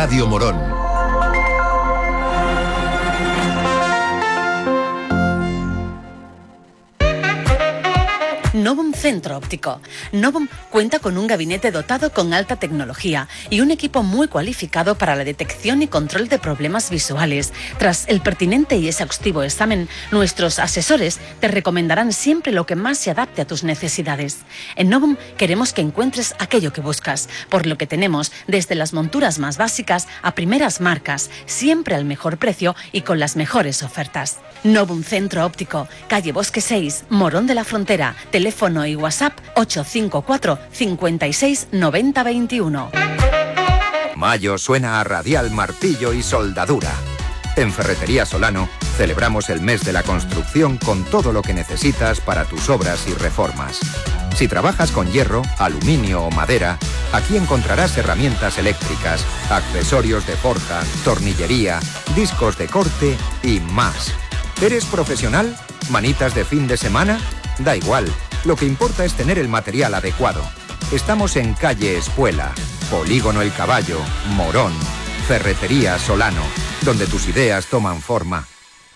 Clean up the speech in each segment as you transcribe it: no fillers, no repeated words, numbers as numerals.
Radio Morón. Novum Centro Óptico. Novum cuenta con un gabinete dotado con alta tecnología y un equipo muy cualificado para la detección y control de problemas visuales. Tras el pertinente y exhaustivo examen, nuestros asesores te recomendarán siempre lo que más se adapte a tus necesidades. En Novum queremos que encuentres aquello que buscas, por lo que tenemos desde las monturas más básicas a primeras marcas, siempre al mejor precio y con las mejores ofertas. Novum Centro Óptico, calle Bosque 6, Morón de la Frontera, teléfono y WhatsApp 854 56 90 21. Mayo suena a radial, martillo y soldadura. En Ferretería Solano celebramos el mes de la construcción con todo lo que necesitas para tus obras y reformas. Si trabajas con hierro, aluminio o madera, aquí encontrarás herramientas eléctricas, accesorios de forja, tornillería, discos de corte y más. ¿Eres profesional? ¿Manitas de fin de semana? Da igual, lo que importa es tener el material adecuado. Estamos en calle Espuela, Polígono El Caballo, Morón, Ferretería Solano, donde tus ideas toman forma.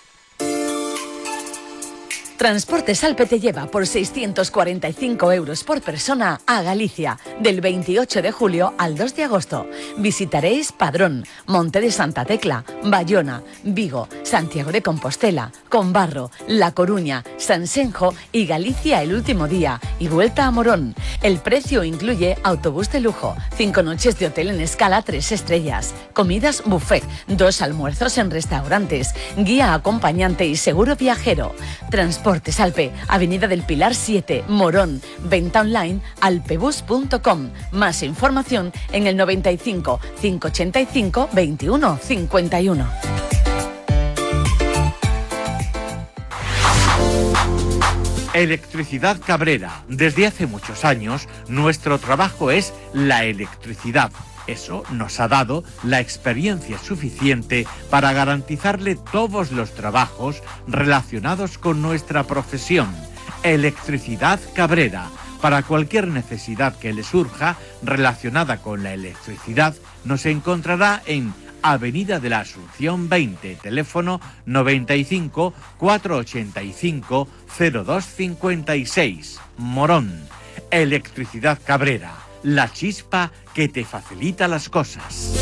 Transportes Alpe te lleva por 645 euros por persona a Galicia, del 28 de julio al 2 de agosto. Visitaréis Padrón, Monte de Santa Tecla, Bayona, Vigo, Santiago de Compostela, Combarro, La Coruña, Sansenjo y Galicia el último día y vuelta a Morón. El precio incluye autobús de lujo, 5 noches de hotel en escala 3 estrellas, comidas buffet, 2 almuerzos en restaurantes, guía acompañante y seguro viajero. Transportes Alpe, Avenida del Pilar 7, Morón. Venta online alpebus.com. Más información en el 95 585 21 51. Electricidad Cabrera. Desde hace muchos años, nuestro trabajo es la electricidad. Eso nos ha dado la experiencia suficiente para garantizarle todos los trabajos relacionados con nuestra profesión. Electricidad Cabrera. Para cualquier necesidad que le surja relacionada con la electricidad, nos encontrará en Avenida de la Asunción 20, teléfono 95 485 0256, Morón. Electricidad Cabrera. La chispa que te facilita las cosas.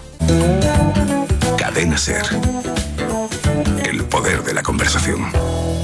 Cadena SER. El poder de la conversación.